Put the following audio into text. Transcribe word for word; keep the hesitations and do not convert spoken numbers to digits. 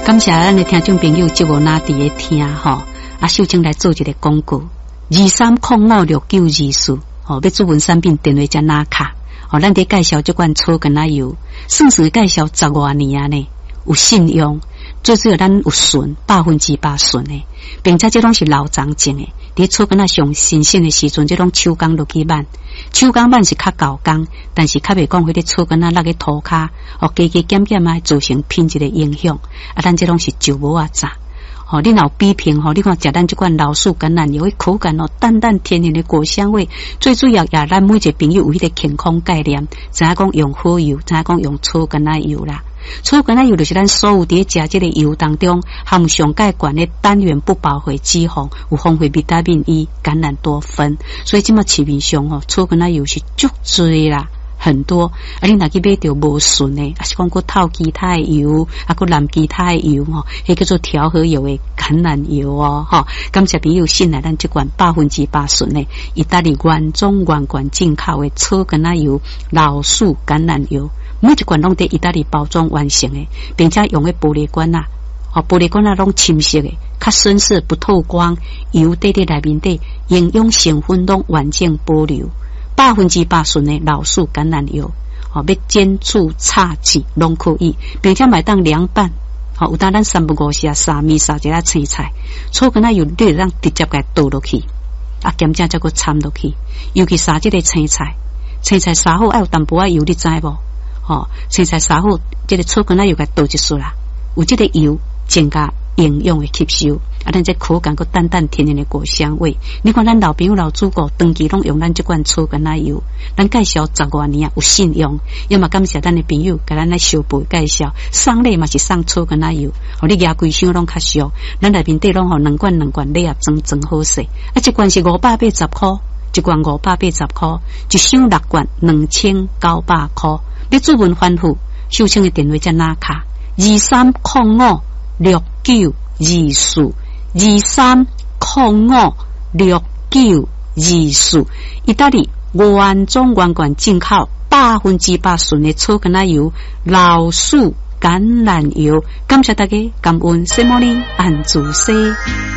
感谢咱的听众朋友节目哪伫咧听吼，啊，秀清来做一个广告，二三零五六九二四，吼，要主文产品电话加拿卡，吼，咱伫介绍这款草根仔油，算是介绍十多年啊呢，有信用，最主要咱有纯，百分之百纯的，并且这拢是老长种的，伫草根仔上新鲜的时阵，这种手工落去挽，手工挽是较高工，但是较袂讲迄个草根仔落去涂骹，哦，加加减减啊，造成品质的影响，啊，咱这拢是就无啊炸。哦，你若比拼吼，你看食咱这款老树橄榄油，口感哦淡淡天然的果香味，最主要也咱每一个朋友有迄个健康概念，知影讲用好油，知影讲用草橄榄油啦。草橄榄油就是咱所有伫食这个油当中含上介悬的单元不饱和脂肪，有丰富维他命 E、橄榄多酚，所以即么市面上吼草橄榄油是足多啦。很多，啊，你若去买着无纯的，啊是讲佫透其他的油，啊佫染其他的油吼，迄叫做调和油的橄榄油哦，吼，感谢朋友信赖咱这款百分之百纯的意大利原装原罐进口的草橄榄油、老树橄榄油，每一罐拢伫意大利包装完成的，并且用的玻璃罐啊，哦，玻璃罐啊拢深色的，较深色不透光，油滴滴内面底营养成分拢完整保留。百分之百纯的老树橄榄油，哦，要煎煮炒煮拢可以，并且买当凉拌，哦，有当咱三不五时啊，沙米沙一下青菜，草橄榄油你让直接给倒落去，啊，咸正再个掺落去，尤其沙这个青菜，青菜沙好爱有淡薄仔油，你知无？哦，青菜沙好，这个草橄榄油给倒一束啦，有这个油增加营养的吸收。啊，咱这口感个淡淡甜甜的果香味，你看咱老朋友老主顾长期拢用咱这款草橄榄油，咱介绍十多年啊有信用，要么感谢咱的朋友给咱来小辈介绍，送礼嘛是送草橄榄油，互你牙规箱拢较俗，咱内面底拢互两罐两罐礼盒装装好势，啊，一罐是五百八十块，一罐五百八十块，一箱六罐两千九百块，你主文反复，秀清的电话在哪卡？二三零五六九二四。二三零五六九二四，意大利原装原罐进口，百分之百纯的草橄榄油、老树橄榄油。感谢大家，感恩西莫尼安主西。